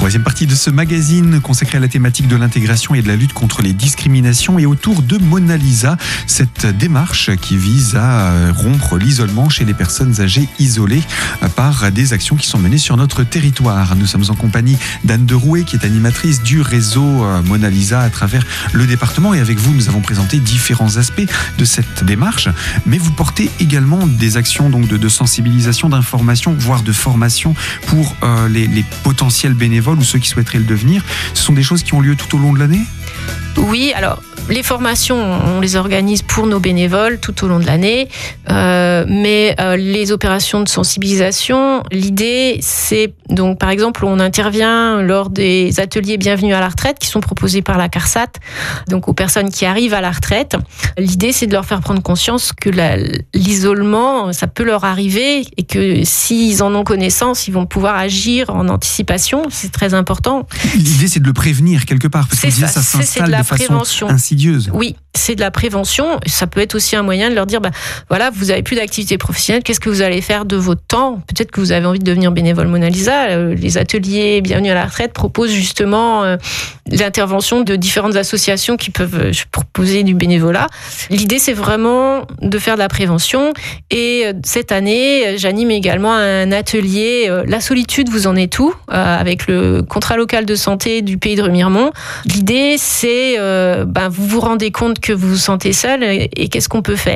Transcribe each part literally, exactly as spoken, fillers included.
Troisième partie de ce magazine consacré à la thématique de l'intégration et de la lutte contre les discriminations et autour de Mona Lisa, cette démarche qui vise à rompre l'isolement chez les personnes âgées isolées par des actions qui sont menées sur notre territoire. Nous sommes en compagnie d'Anne Derouet qui est animatrice du réseau Mona Lisa à travers le département et avec vous nous avons présenté différents aspects de cette démarche, mais vous portez également des actions donc de, de sensibilisation, d'information, voire de formation pour euh, les, les potentiels bénévoles ou ceux qui souhaiteraient le devenir. Ce sont des choses qui ont lieu tout au long de l'année ? Oui, alors les formations, on les organise pour nos bénévoles tout au long de l'année, euh, mais euh, les opérations de sensibilisation, l'idée c'est donc par exemple on intervient lors des ateliers Bienvenue à la retraite qui sont proposés par la CARSAT, donc aux personnes qui arrivent à la retraite. L'idée c'est de leur faire prendre conscience que la, l'isolement ça peut leur arriver et que s'ils en ont connaissance, ils vont pouvoir agir en anticipation, c'est très important. L'idée c'est de le prévenir quelque part parce que ça, ça s'installe de, de façon prévention. insidieuse. Oui, c'est de la prévention. Ça peut être aussi un moyen de leur dire, bah, voilà, vous n'avez plus d'activité professionnelle, qu'est-ce que vous allez faire de votre temps ? Peut-être que vous avez envie de devenir bénévole Mona Lisa. Les ateliers Bienvenue à la retraite proposent justement euh, l'intervention de différentes associations qui peuvent proposer du bénévolat. L'idée, c'est vraiment de faire de la prévention. Et euh, cette année, j'anime également un atelier euh, La solitude, vous en êtes où ? euh, avec le contrat local de santé du pays de Remiremont. L'idée, c'est euh, ben, vous vous rendez compte que vous vous sentez seul et, et qu'est-ce qu'on peut faire ?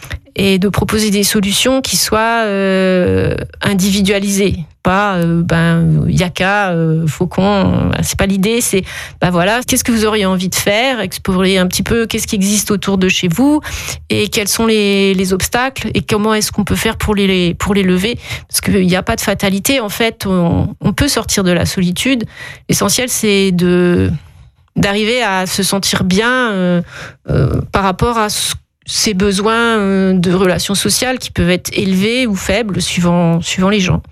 Et de proposer des solutions qui soient euh, individualisées. Pas, euh, ben, yaka, euh, faucon, c'est pas l'idée, c'est, ben voilà, qu'est-ce que vous auriez envie de faire ? Explorer un petit peu qu'est-ce qui existe autour de chez vous et quels sont les, les obstacles et comment est-ce qu'on peut faire pour les, pour les lever. Parce qu'il n'y a pas de fatalité, en fait, on, on peut sortir de la solitude. L'essentiel, c'est de, d'arriver à se sentir bien euh, euh, par rapport à ce ces besoins de relations sociales qui peuvent être élevés ou faibles suivant, suivant les gens.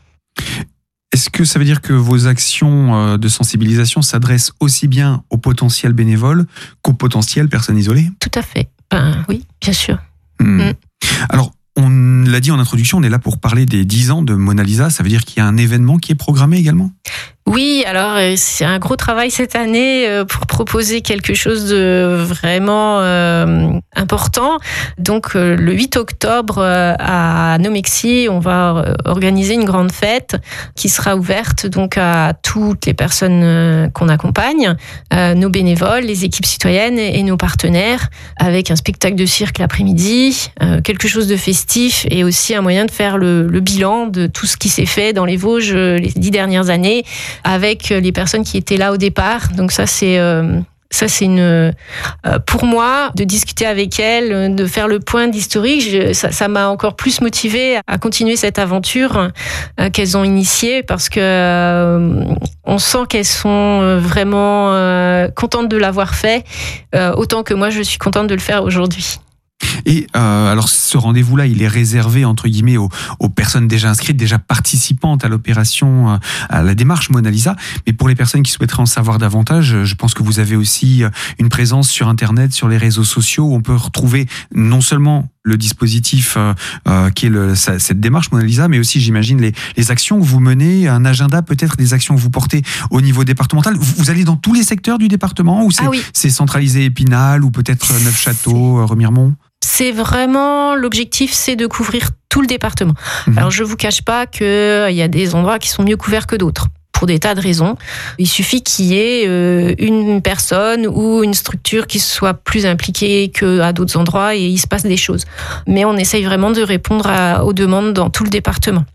Est-ce que ça veut dire que vos actions de sensibilisation s'adressent aussi bien aux potentiels bénévoles qu'aux potentielles personnes isolées ? Tout à fait. Ben, oui, bien sûr. Mmh. Mmh. Alors, on l'a dit en introduction, on est là pour parler des dix ans de Mona Lisa. Ça veut dire qu'il y a un événement qui est programmé également ? Oui, alors c'est un gros travail cette année pour proposer quelque chose de vraiment euh, important. Donc euh, le huit octobre euh, à Nomexy, on va organiser une grande fête qui sera ouverte donc à toutes les personnes euh, qu'on accompagne, euh, nos bénévoles, les équipes citoyennes et, et nos partenaires, avec un spectacle de cirque l'après-midi, euh, quelque chose de festif et aussi un moyen de faire le, le bilan de tout ce qui s'est fait dans les Vosges les dix dernières années, avec les personnes qui étaient là au départ. Donc ça, c'est euh, ça, c'est une euh, pour moi de discuter avec elles, de faire le point d'historique. Je, ça, ça m'a encore plus motivée à continuer cette aventure euh, qu'elles ont initiée parce que euh, on sent qu'elles sont vraiment euh, contentes de l'avoir fait, euh, autant que moi je suis contente de le faire aujourd'hui. Et euh, alors ce rendez-vous-là, il est réservé entre guillemets aux, aux personnes déjà inscrites, déjà participantes à l'opération, à la démarche Mona Lisa. Mais pour les personnes qui souhaiteraient en savoir davantage, je pense que vous avez aussi une présence sur Internet, sur les réseaux sociaux, où on peut retrouver non seulement le dispositif euh, euh, qui est le, cette démarche Mona Lisa, mais aussi, j'imagine, les, les actions que vous menez, un agenda peut-être des actions que vous portez au niveau départemental. Vous, vous allez dans tous les secteurs du département ou c'est, ah oui. c'est centralisé Épinal ou peut-être Neufchâteau, Remiremont ? C'est vraiment, l'objectif, c'est de couvrir tout le département. Mmh. Alors, je ne vous cache pas qu'il y a des endroits qui sont mieux couverts que d'autres, pour des tas de raisons. Il suffit qu'il y ait une personne ou une structure qui soit plus impliquée qu'à d'autres endroits et il se passe des choses. Mais on essaye vraiment de répondre à, aux demandes dans tout le département.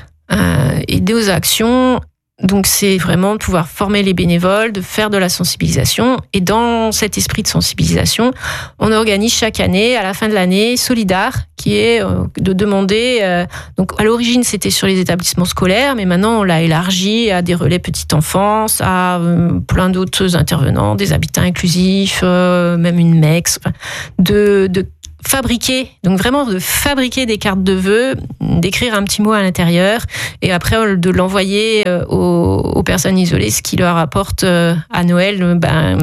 Euh, aider aux actions... Donc c'est vraiment de pouvoir former les bénévoles, de faire de la sensibilisation. Et dans cet esprit de sensibilisation, on organise chaque année, à la fin de l'année, Solidar, qui est de demander... Euh, donc à l'origine, c'était sur les établissements scolaires, mais maintenant on l'a élargi à des relais petite enfance, à euh, plein d'autres intervenants, des habitats inclusifs, euh, même une M E X, de... de fabriquer, donc vraiment de fabriquer des cartes de vœux, d'écrire un petit mot à l'intérieur et après de l'envoyer aux, aux personnes isolées, ce qui leur apporte à Noël ben,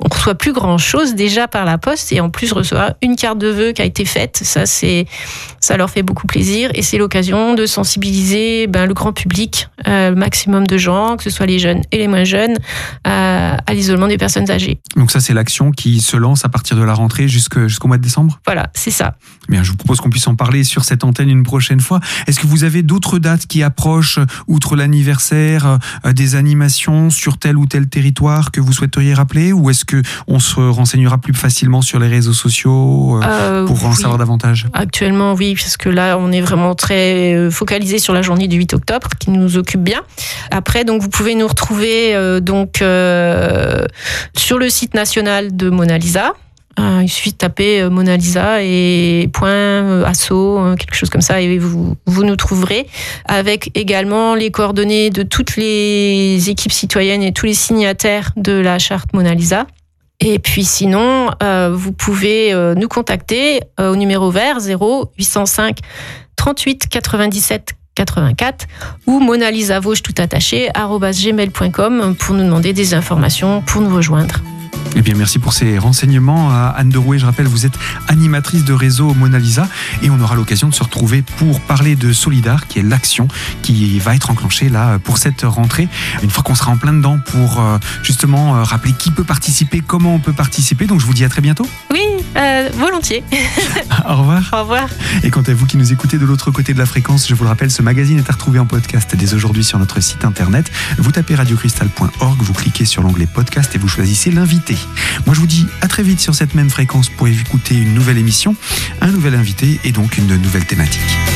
on reçoit plus grand chose déjà par la poste et en plus recevoir une carte de vœux qui a été faite, ça c'est, ça leur fait beaucoup plaisir et c'est l'occasion de sensibiliser ben, le grand public, euh, le maximum de gens, que ce soit les jeunes et les moins jeunes, à, à l'isolement des personnes âgées. Donc ça c'est l'action qui se lance à partir de la rentrée jusqu'au, jusqu'au mois de décembre ? Voilà, c'est ça. Bien, je vous propose qu'on puisse en parler sur cette antenne une prochaine fois. Est-ce que vous avez d'autres dates qui approchent, outre l'anniversaire, euh, des animations sur tel ou tel territoire que vous souhaiteriez rappeler, ou est-ce que on se renseignera plus facilement sur les réseaux sociaux euh, euh, pour oui. en savoir davantage ? Actuellement, oui, parce que là, on est vraiment très focalisé sur la journée du huit octobre, qui nous occupe bien. Après, donc, vous pouvez nous retrouver euh, donc euh, sur le site national de Mona Lisa. Euh, il suffit de taper Mona Lisa et point euh, asso, euh, quelque chose comme ça, et vous, vous nous trouverez. Avec également les coordonnées de toutes les équipes citoyennes et tous les signataires de la charte Mona Lisa. Et puis sinon, euh, vous pouvez euh, nous contacter euh, au numéro vert zéro huit cent cinq trente-huit quatre-vingt-dix-sept quatre-vingt-quatre ou monalisavauge tout attaché arobase gmail point com pour nous demander des informations, pour nous rejoindre. Eh bien, merci pour ces renseignements. Anne Derouet, je rappelle, vous êtes animatrice de réseau Mona Lisa et on aura l'occasion de se retrouver pour parler de Solidar, qui est l'action qui va être enclenchée là pour cette rentrée. Une fois qu'on sera en plein dedans pour justement rappeler qui peut participer, comment on peut participer. Donc, je vous dis à très bientôt. Oui, euh, volontiers. Au revoir. Au revoir. Et quant à vous qui nous écoutez de l'autre côté de la fréquence, je vous le rappelle, ce magazine est à retrouver en podcast dès aujourd'hui sur notre site internet. Vous tapez radio cristal point org, vous cliquez sur l'onglet podcast et vous choisissez l'invité. Moi, je vous dis à très vite sur cette même fréquence pour écouter une nouvelle émission, un nouvel invité et donc une nouvelle thématique.